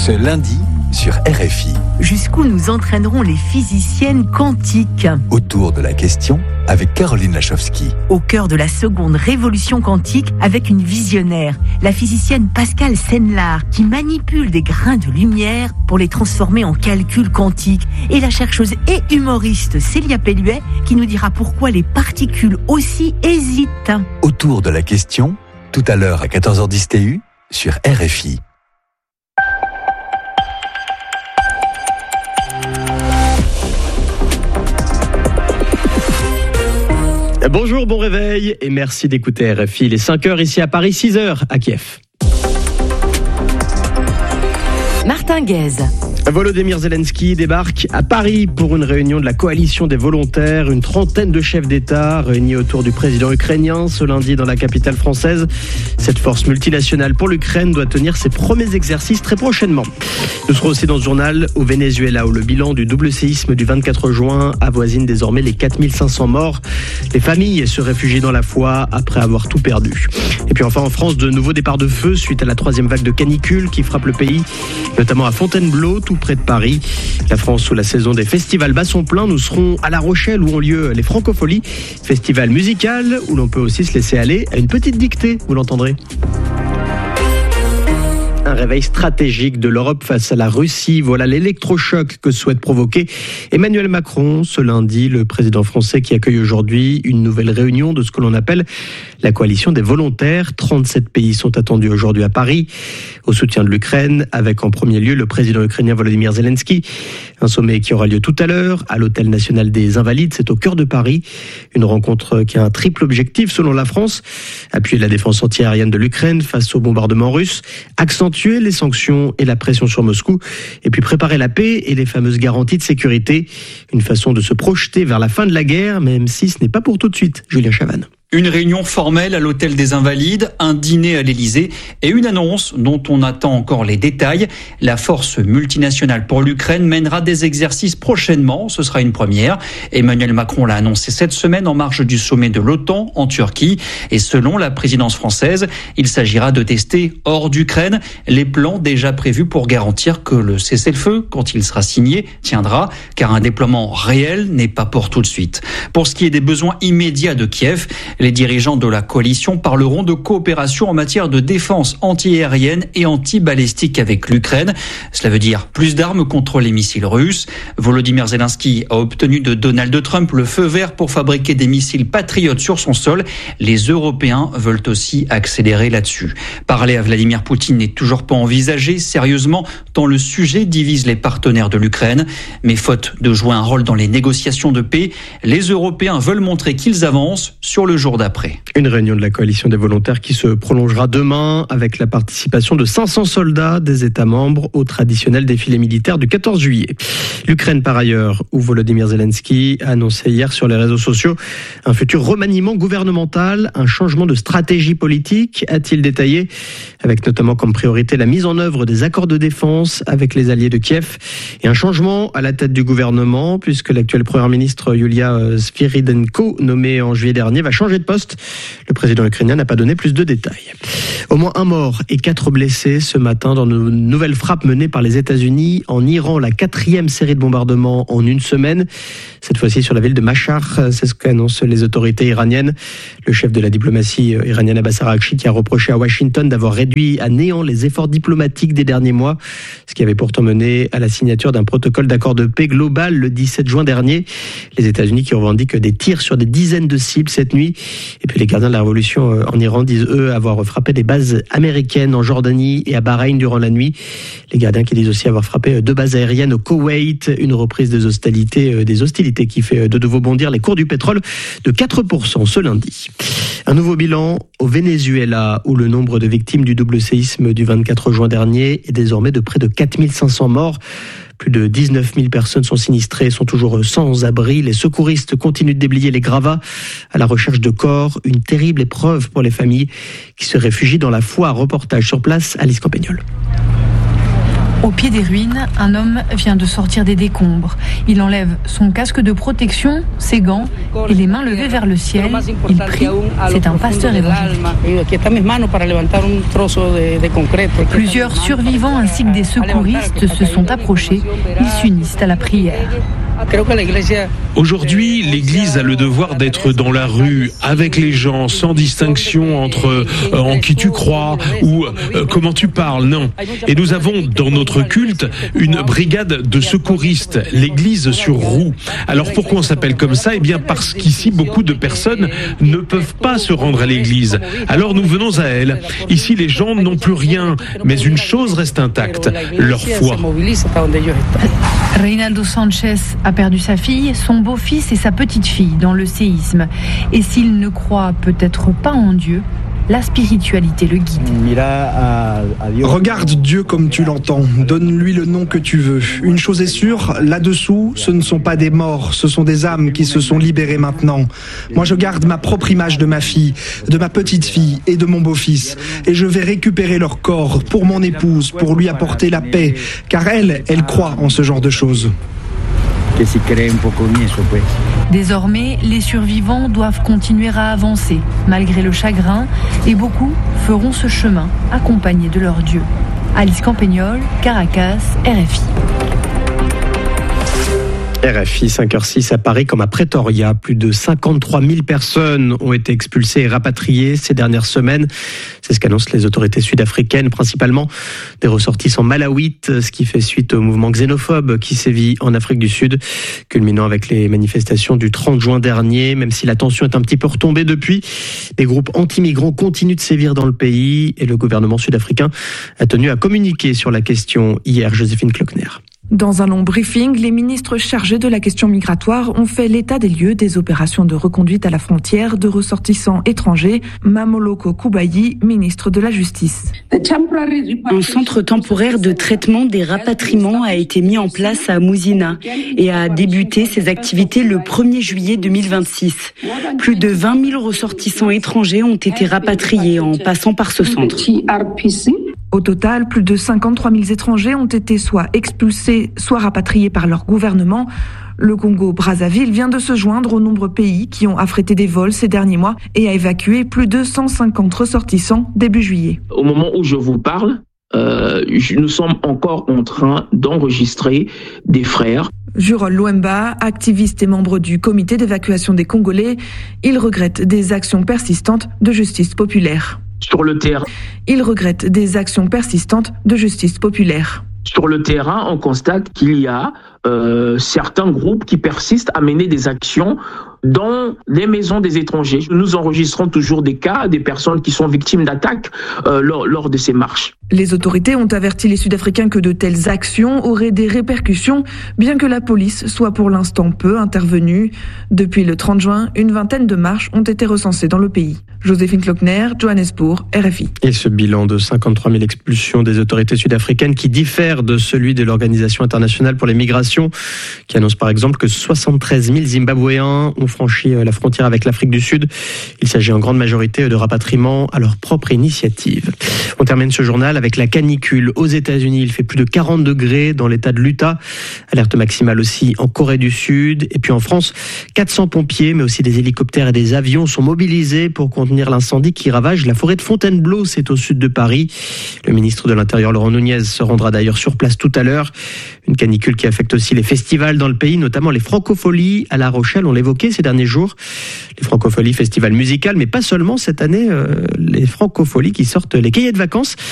Ce lundi, sur RFI. Jusqu'où nous entraîneront les physiciennes quantiques? Autour de la question, avec Caroline Lachowski. Au cœur de la seconde révolution quantique, avec une visionnaire, la physicienne Pascale Senlard, qui manipule des grains de lumière pour les transformer en calculs quantiques. Et la chercheuse et humoriste Célia Pelluet, qui nous dira pourquoi les particules aussi hésitent. Autour de la question, tout à l'heure à 14h10 TU, sur RFI. Bonjour, bon réveil et merci d'écouter RFI. Il est 5h ici à Paris, 6h à Kiev. Martin Guez. Volodymyr Zelensky débarque à Paris pour une réunion de la coalition des volontaires. Une trentaine de chefs d'État réunis autour du président ukrainien ce lundi dans la capitale française. Cette force multinationale pour l'Ukraine doit tenir ses premiers exercices très prochainement. Nous serons aussi dans ce journal au Venezuela où le bilan du double séisme du 24 juin avoisine désormais les 4500 morts. Les familles se réfugient dans la foi après avoir tout perdu. Et puis enfin en France, de nouveaux départs de feu suite à la troisième vague de canicule qui frappe le pays, notamment à Fontainebleau, tout près de Paris. La France sous la saison des festivals bat son plein. Nous serons à La Rochelle où ont lieu les Francopholies, festival musical où l'on peut aussi se laisser aller à une petite dictée, vous l'entendrez. Un réveil stratégique de l'Europe face à la Russie. Voilà l'électrochoc que souhaite provoquer Emmanuel Macron ce lundi, le président français qui accueille aujourd'hui une nouvelle réunion de ce que l'on appelle la coalition des volontaires. 37 pays sont attendus aujourd'hui à Paris au soutien de l'Ukraine, avec en premier lieu le président ukrainien Volodymyr Zelensky. Un sommet qui aura lieu tout à l'heure à l'Hôtel National des Invalides, c'est au cœur de Paris. Une rencontre qui a un triple objectif selon la France: appuyer la défense antiaérienne de l'Ukraine face au bombardement russe, accentuer les sanctions et la pression sur Moscou, et puis préparer la paix et les fameuses garanties de sécurité. Une façon de se projeter vers la fin de la guerre, même si ce n'est pas pour tout de suite. Julien Chavannes. Une réunion formelle à l'Hôtel des Invalides, un dîner à l'Élysée et une annonce dont on attend encore les détails. La force multinationale pour l'Ukraine mènera des exercices prochainement. Ce sera une première. Emmanuel Macron l'a annoncé cette semaine en marge du sommet de l'OTAN en Turquie. Et selon la présidence française, il s'agira de tester hors d'Ukraine les plans déjà prévus pour garantir que le cessez-le-feu, quand il sera signé, tiendra, car un déploiement réel n'est pas pour tout de suite. Pour ce qui est des besoins immédiats de Kiev, les dirigeants de la coalition parleront de coopération en matière de défense anti-aérienne et anti-balistique avec l'Ukraine. Cela veut dire plus d'armes contre les missiles russes. Volodymyr Zelensky a obtenu de Donald Trump le feu vert pour fabriquer des missiles patriotes sur son sol. Les Européens veulent aussi accélérer là-dessus. Parler à Vladimir Poutine n'est toujours pas envisagé sérieusement, tant le sujet divise les partenaires de l'Ukraine. Mais faute de jouer un rôle dans les négociations de paix, les Européens veulent montrer qu'ils avancent sur le jour d'après. Une réunion de la coalition des volontaires qui se prolongera demain avec la participation de 500 soldats des États membres au traditionnel défilé militaire du 14 juillet. L'Ukraine par ailleurs, où Volodymyr Zelensky a annoncé hier sur les réseaux sociaux un futur remaniement gouvernemental, un changement de stratégie politique, a-t-il détaillé, avec notamment comme priorité la mise en œuvre des accords de défense avec les alliés de Kiev et un changement à la tête du gouvernement puisque l'actuel Premier ministre Yulia Sviridenko, nommé en juillet dernier, va changer de poste. Le président ukrainien n'a pas donné plus de détails. Au moins un mort et 4 blessés ce matin dans une nouvelle frappe menée par les États-Unis en Iran, la 4e série de bombardements en une semaine. Cette fois-ci sur la ville de Mashhad, c'est ce qu'annoncent les autorités iraniennes. Le chef de la diplomatie iranienne Abbas Araghchi qui a reproché à Washington d'avoir réduit à néant les efforts diplomatiques des derniers mois, ce qui avait pourtant mené à la signature d'un protocole d'accord de paix global le 17 juin dernier. Les États-Unis qui revendiquent des tirs sur des dizaines de cibles cette nuit. Et puis les gardiens de la révolution en Iran disent eux avoir frappé des bases américaines en Jordanie et à Bahreïn durant la nuit. Les gardiens qui disent aussi avoir frappé 2 bases aériennes au Koweït, une reprise des hostilités qui fait de nouveau bondir les cours du pétrole de 4% ce lundi. Un nouveau bilan au Venezuela où le nombre de victimes du double séisme du 24 juin dernier est désormais de près de 4500 morts. Plus de 19 000 personnes sont sinistrées, sont toujours sans abri. Les secouristes continuent de déblayer les gravats à la recherche de corps. Une terrible épreuve pour les familles qui se réfugient dans la foi. Reportage sur place, Alice Campagnol. Au pied des ruines, un homme vient de sortir des décombres. Il enlève son casque de protection, ses gants et les mains levées vers le ciel. Il prie, c'est un pasteur évangélique. Plusieurs survivants ainsi que des secouristes se sont approchés. Ils s'unissent à la prière. Aujourd'hui, l'Église a le devoir d'être dans la rue, avec les gens, sans distinction entre en qui tu crois ou comment tu parles, non. Et nous avons dans notre culte une brigade de secouristes, l'Église sur roue. Alors pourquoi on s'appelle comme ça ? Eh bien parce qu'ici, beaucoup de personnes ne peuvent pas se rendre à l'Église. Alors nous venons à elle. Ici, les gens n'ont plus rien, mais une chose reste intacte, leur foi. Reinaldo Sanchez a perdu sa fille, son beau-fils et sa petite-fille dans le séisme. Et s'il ne croit peut-être pas en Dieu, la spiritualité le guide. Regarde Dieu comme tu l'entends, donne-lui le nom que tu veux. Une chose est sûre, là-dessous, ce ne sont pas des morts, ce sont des âmes qui se sont libérées maintenant. Moi je garde ma propre image de ma fille, de ma petite-fille et de mon beau-fils. Et je vais récupérer leur corps pour mon épouse, pour lui apporter la paix, car elle croit en ce genre de choses. Désormais, les survivants doivent continuer à avancer, malgré le chagrin, et beaucoup feront ce chemin accompagnés de leur Dieu. Alice Campagnol, Caracas, RFI. RFI 5h06 à Paris comme à Pretoria. Plus de 53 000 personnes ont été expulsées et rapatriées ces dernières semaines. C'est ce qu'annoncent les autorités sud-africaines, principalement des ressortissants malawites, ce qui fait suite au mouvement xénophobe qui sévit en Afrique du Sud, culminant avec les manifestations du 30 juin dernier. Même si la tension est un petit peu retombée depuis, des groupes anti-migrants continuent de sévir dans le pays et le gouvernement sud-africain a tenu à communiquer sur la question hier. Joséphine Klockner. Dans un long briefing, les ministres chargés de la question migratoire ont fait l'état des lieux des opérations de reconduite à la frontière de ressortissants étrangers. Mamoloko Kubayi, ministre de la Justice. Un centre temporaire de traitement des rapatriements a été mis en place à Musina et a débuté ses activités le 1er juillet 2026. Plus de 20 000 ressortissants étrangers ont été rapatriés en passant par ce centre. Au total, plus de 53 000 étrangers ont été soit expulsés, soit rapatriés par leur gouvernement. Le Congo-Brazzaville vient de se joindre aux nombreux pays qui ont affrété des vols ces derniers mois et a évacué plus de 150 ressortissants début juillet. Au moment où je vous parle, nous sommes encore en train d'enregistrer des frères. Jurol Louemba, activiste et membre du comité d'évacuation des Congolais, il regrette des actions persistantes de justice populaire. Sur le terrain. Il regrette des actions persistantes de justice populaire. Sur le terrain, on constate qu'il y a certains groupes qui persistent à mener des actions dans les maisons des étrangers. Nous enregistrons toujours des cas, des personnes qui sont victimes d'attaques lors de ces marches. Les autorités ont averti les Sud-Africains que de telles actions auraient des répercussions, bien que la police soit pour l'instant peu intervenue. Depuis le 30 juin, une vingtaine de marches ont été recensées dans le pays. Joséphine Klockner, Johannesburg, RFI. Et ce bilan de 53 000 expulsions des autorités sud-africaines qui diffère de celui de l'Organisation internationale pour les migrations, qui annonce par exemple que 73 000 Zimbabwéens ont franchi la frontière avec l'Afrique du Sud. Il s'agit en grande majorité de rapatriements à leur propre initiative. On termine ce journal avec la canicule aux États-Unis. Il fait plus de 40 degrés dans l'état de l'Utah. Alerte maximale aussi en Corée du Sud. Et puis en France, 400 pompiers, mais aussi des hélicoptères et des avions sont mobilisés pour contenir l'incendie qui ravage la forêt de Fontainebleau. C'est au sud de Paris. Le ministre de l'Intérieur, Laurent Nunez, se rendra d'ailleurs sur place tout à l'heure. Une canicule qui affecte aussi les festivals dans le pays, notamment les Francopholies à La Rochelle. On l'évoquait ces derniers jours. Les Francopholies, festival musical, mais pas seulement cette année. Les Francopholies qui sortent les cahiers de vacances.